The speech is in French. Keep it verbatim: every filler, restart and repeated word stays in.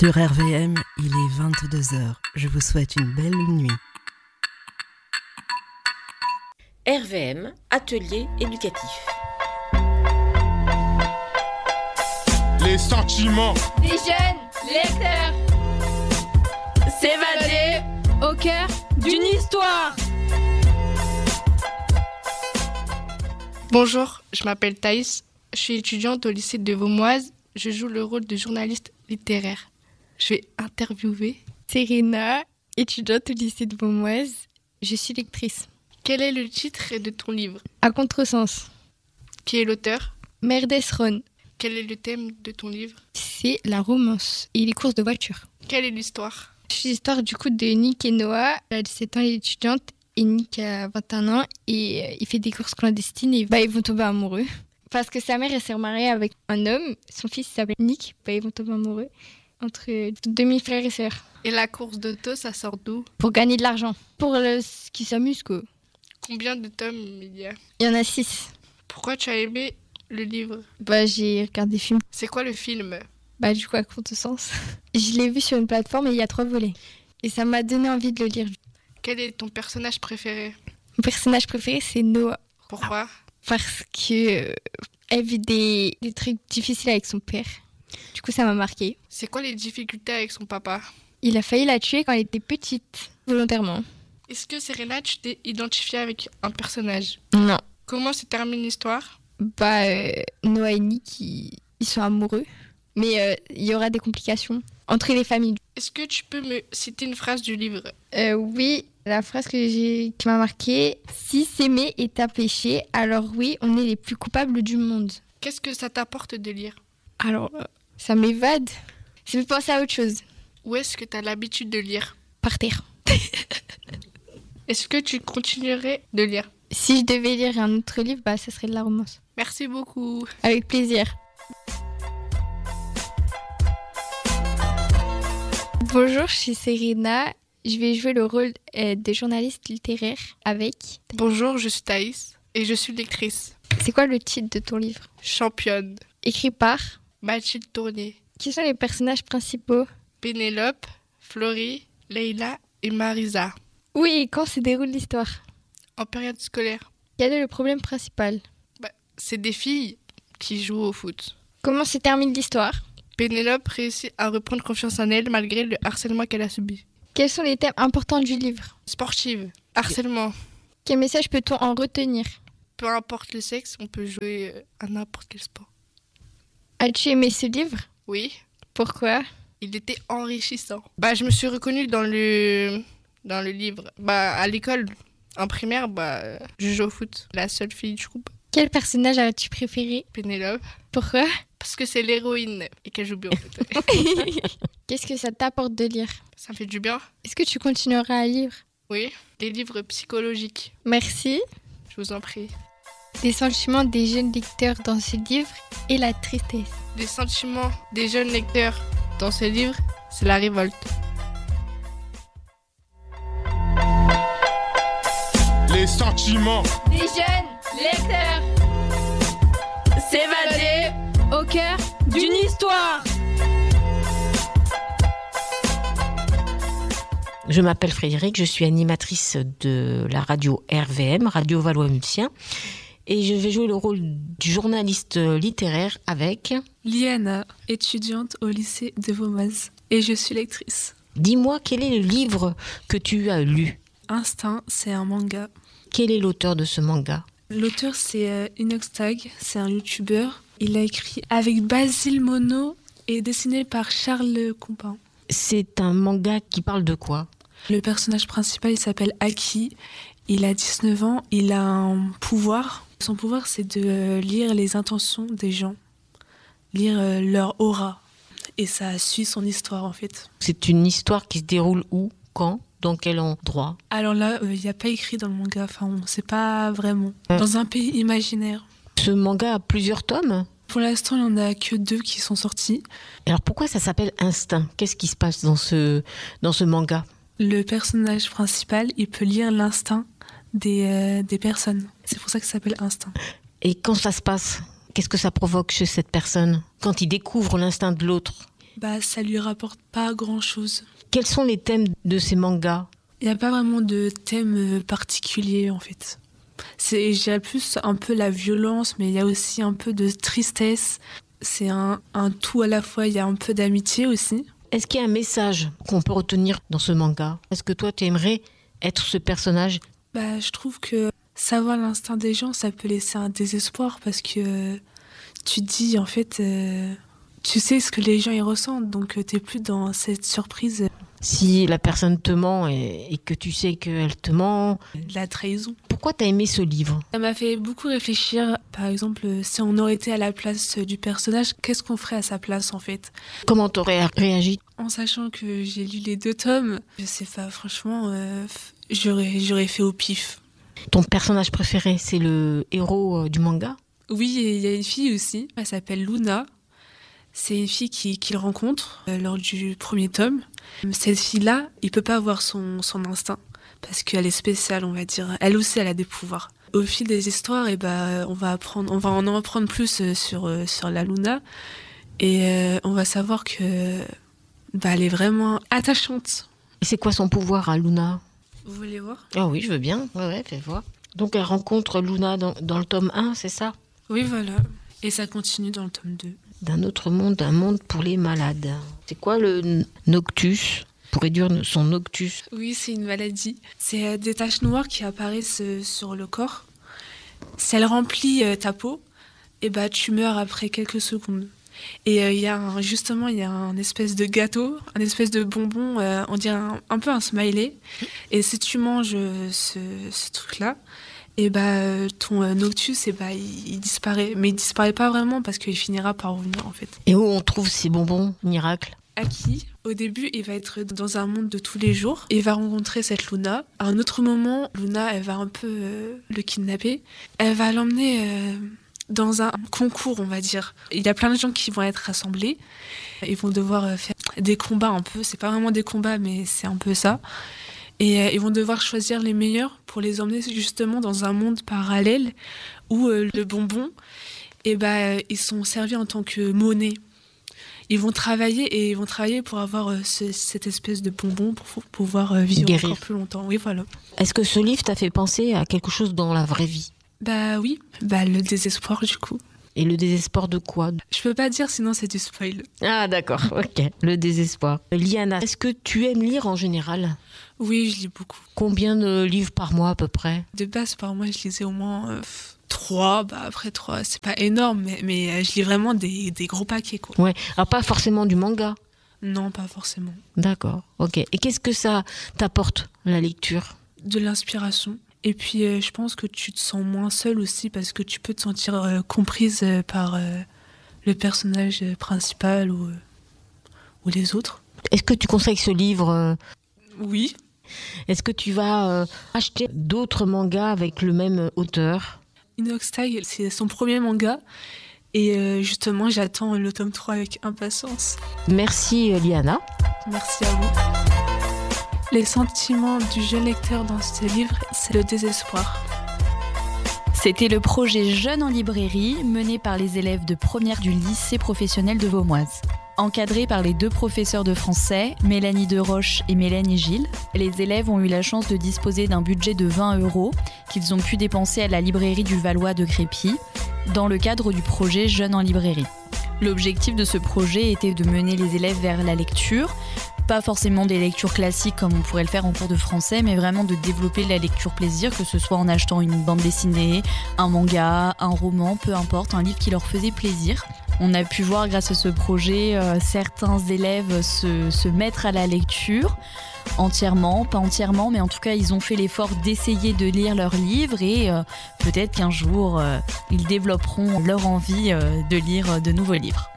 Sur R V M, il est vingt-deux heures. Je vous souhaite une belle nuit. R V M, atelier éducatif. Les sentiments des jeunes lecteurs. S'évader au cœur d'une histoire. Bonjour, je m'appelle Thaïs. Je suis étudiante au lycée de Vaumoise. Je joue le rôle de journaliste littéraire. Je vais interviewer Serena, étudiante au lycée de Vaumoise. Je suis lectrice. Quel est le titre de ton livre ? À contresens. Qui est l'auteur ? Merdes Ron. Quel est le thème de ton livre ? C'est la romance et les courses de voiture. Quelle est l'histoire ? C'est l'histoire du coup de Nick et Noah. Elle a dix-sept ans, elle est étudiante. Et Nick a vingt et un ans et euh, il fait des courses clandestines et bah, ils vont tomber amoureux. Parce que sa mère elle s'est remariée avec un homme. Son fils s'appelle Nick. Bah, ils vont tomber amoureux. Entre demi-frères et sœurs. Et la course d'auto, ça sort d'où ? Pour gagner de l'argent. Pour le, ce qui s'amuse, quoi. Combien de tomes il y a ? Il y en a six. Pourquoi tu as aimé le livre ? Bah, j'ai regardé des films. C'est quoi le film ? Bah, du coup, à contresens. Je l'ai vu sur une plateforme et il y a trois volets. Et ça m'a donné envie de le lire. Quel est ton personnage préféré ? Mon personnage préféré, c'est Noah. Pourquoi ? Parce que euh, elle vit des, des trucs difficiles avec son père. Du coup, ça m'a marqué. C'est quoi les difficultés avec son papa ? Il a failli la tuer quand elle était petite, volontairement. Est-ce que Serena, tu t'es identifiée avec un personnage ? Non. Comment se termine l'histoire ? Bah, euh, Noah et Nick, ils, ils sont amoureux. Mais euh, il y aura des complications entre les familles. Est-ce que tu peux me citer une phrase du livre ? euh, Oui, la phrase que j'ai, qui m'a marquée. Si s'aimer est un péché, alors oui, on est les plus coupables du monde. Qu'est-ce que ça t'apporte de lire ? Alors, euh, ça m'évade. Ça me fait penser à autre chose. Où est-ce que tu as l'habitude de lire ? Par terre. Est-ce que tu continuerais de lire ? Si je devais lire un autre livre, bah, ça serait de la romance. Merci beaucoup. Avec plaisir. Bonjour, je suis Serena. Je vais jouer le rôle euh, de journaliste littéraire avec... Bonjour, je suis Thaïs et je suis lectrice. C'est quoi le titre de ton livre ? Championne. Écrit par Mathilde Tourné. Qui sont les personnages principaux ? Pénélope, Florie, Leïla et Marisa. Oui, et quand se déroule l'histoire ? En période scolaire. Quel est le problème principal ? Bah, c'est des filles qui jouent au foot. Comment se termine l'histoire ? Pénélope réussit à reprendre confiance en elle malgré le harcèlement qu'elle a subi. Quels sont les thèmes importants du livre ? Sportive, harcèlement. Quel message peut-on en retenir ? Peu importe le sexe, on peut jouer à n'importe quel sport. As-tu aimé ce livre ? Oui. Pourquoi ? Il était enrichissant. Bah, je me suis reconnue dans le, dans le livre. Bah, à l'école, en primaire, bah, je joue au foot. La seule fille du groupe. Quel personnage as-tu préféré ? Pénélope. Pourquoi ? Parce que c'est l'héroïne et qu'elle joue bien. Qu'est-ce que ça t'apporte de lire ? Ça me fait du bien. Est-ce que tu continueras à lire ? Oui, les livres psychologiques. Merci. Je vous en prie. Les sentiments des jeunes lecteurs dans ce livre et la tristesse. Les sentiments des jeunes lecteurs dans ce livre, c'est la révolte. Les sentiments des jeunes lecteurs. S'évader au cœur d'une histoire. Je m'appelle Frédéric, je suis animatrice de la radio R V M, Radio Valois-Multien, et je vais jouer le rôle du journaliste littéraire avec... Liana, étudiante au lycée de Vaumoise, et je suis lectrice. Dis-moi, quel est le livre que tu as lu ? Instinct, c'est un manga. Quel est l'auteur de ce manga ? L'auteur, c'est euh, Inoxtag, c'est un youtubeur. Il a écrit avec Basile Monod et dessiné par Charles Compin. C'est un manga qui parle de quoi ? Le personnage principal, il s'appelle Aki. Il a dix-neuf ans, il a un pouvoir. Son pouvoir, c'est de lire les intentions des gens, lire leur aura. Et ça suit son histoire, en fait. C'est une histoire qui se déroule où ? Quand ? Dans quel endroit ? Alors là, il euh, n'y a pas écrit dans le manga, enfin, on ne sait pas vraiment. Hein. Dans un pays imaginaire. Ce manga a plusieurs tomes ? Pour l'instant, il n'y en a que deux qui sont sortis. Alors pourquoi ça s'appelle Instinct ? Qu'est-ce qui se passe dans ce, dans ce manga ? Le personnage principal, il peut lire l'instinct des, euh, des personnes. C'est pour ça que ça s'appelle Instinct. Et quand ça se passe, qu'est-ce que ça provoque chez cette personne ? Quand il découvre l'instinct de l'autre, Bah, ça lui rapporte pas grand-chose. Quels sont les thèmes de ces mangas ? Il n'y a pas vraiment de thème particulier, en fait. C'est, je dirais plus un peu la violence, mais il y a aussi un peu de tristesse. C'est un, un tout à la fois. Il y a un peu d'amitié aussi. Est-ce qu'il y a un message qu'on peut retenir dans ce manga ? Est-ce que toi, tu aimerais être ce personnage ? Bah, je trouve que savoir l'instinct des gens, ça peut laisser un désespoir parce que tu te dis, en fait, euh, tu sais ce que les gens y ressentent, donc t'es plus dans cette surprise. Si la personne te ment et, et que tu sais qu'elle te ment... La trahison. Pourquoi t'as aimé ce livre ? Ça m'a fait beaucoup réfléchir. Par exemple, si on aurait été à la place du personnage, qu'est-ce qu'on ferait à sa place, en fait ? Comment t'aurais réagi ? En sachant que j'ai lu les deux tomes, je sais pas, franchement, euh, j'aurais, j'aurais fait au pif. Ton personnage préféré, c'est le héros du manga ? Oui, et il y a une fille aussi, elle s'appelle Luna. C'est une fille qui, qu'il rencontre euh, lors du premier tome. Cette fille-là, il peut pas avoir son, son instinct, parce qu'elle est spéciale, on va dire. Elle aussi, elle a des pouvoirs. Au fil des histoires, et bah, on va apprendre, on va en apprendre plus sur, euh, sur la Luna, et euh, on va savoir que bah, elle est vraiment attachante. Et c'est quoi son pouvoir à Luna ? Vous voulez voir ? Ah oui, je veux bien. Ouais, ouais, fais voir. Donc elle rencontre Luna dans, dans le tome un, c'est ça ? Oui, voilà. Et ça continue dans le tome deux. D'un autre monde, un monde pour les malades. C'est quoi le noctus ? Pour réduire son noctus. Oui, c'est une maladie. C'est des taches noires qui apparaissent sur le corps. Si elles remplissent ta peau, et bah, tu meurs après quelques secondes. Et il euh, y a un, justement, il y a un espèce de gâteau, un espèce de bonbon, euh, on dirait un, un peu un smiley. Et si tu manges ce, ce truc-là, et bah, ton euh, noctus, et bah, il, il disparaît. Mais il disparaît pas vraiment parce qu'il finira par revenir, en fait. Et où on trouve ces bonbons miracles ? Aki, au début, il va être dans un monde de tous les jours. Il va rencontrer cette Luna. À un autre moment, Luna, elle va un peu euh, le kidnapper. Elle va l'emmener euh, dans un concours, on va dire. Il y a plein de gens qui vont être rassemblés. Ils vont devoir euh, faire des combats un peu. C'est pas vraiment des combats, mais c'est un peu ça. Et euh, ils vont devoir choisir les meilleurs pour les emmener justement dans un monde parallèle où euh, le bonbon, et bah, ils sont servis en tant que monnaie. Ils vont travailler et ils vont travailler pour avoir euh, ce, cette espèce de bonbon pour pouvoir euh, vivre Guérir. encore plus longtemps. Oui, voilà. Est-ce que ce livre t'a fait penser à quelque chose dans la vraie vie ? Bah oui, bah le désespoir du coup. Et le désespoir de quoi ? Je peux pas dire, sinon c'est du spoil. Ah d'accord, ok. Le désespoir. Liana, est-ce que tu aimes lire en général ? Oui, je lis beaucoup. Combien de livres par mois à peu près ? De base, par mois, je lisais au moins euh, trois. Bah après trois, c'est pas énorme, mais, mais euh, je lis vraiment des, des gros paquets, quoi. Ouais, alors pas forcément du manga ? Non, pas forcément. D'accord, ok. Et qu'est-ce que ça t'apporte, la lecture ? De l'inspiration. Et puis, euh, je pense que tu te sens moins seule aussi parce que tu peux te sentir euh, comprise euh, par euh, le personnage principal ou, euh, ou les autres. Est-ce que tu conseilles ce livre ? euh, Oui. Est-ce que tu vas euh, acheter d'autres mangas avec le même auteur ? Inox Tag, c'est son premier manga. Et euh, justement, j'attends le tome trois avec impatience. Merci Liana. Merci à vous. Les sentiments du jeune lecteur dans ce livre, c'est le désespoir. C'était le projet Jeunes en librairie mené par les élèves de première du lycée professionnel de Vaumoise. Encadrés par les deux professeurs de français, Mélanie Deroche et Mélanie Gilles, les élèves ont eu la chance de disposer d'un budget de vingt euros qu'ils ont pu dépenser à la librairie du Valois de Crépy dans le cadre du projet Jeunes en librairie. L'objectif de ce projet était de mener les élèves vers la lecture, pas forcément des lectures classiques comme on pourrait le faire en cours de français, mais vraiment de développer la lecture plaisir, que ce soit en achetant une bande dessinée, un manga, un roman, peu importe, un livre qui leur faisait plaisir. On a pu voir grâce à ce projet euh, certains élèves se, se mettre à la lecture entièrement, pas entièrement, mais en tout cas ils ont fait l'effort d'essayer de lire leurs livres et euh, peut-être qu'un jour euh, ils développeront leur envie euh, de lire de nouveaux livres.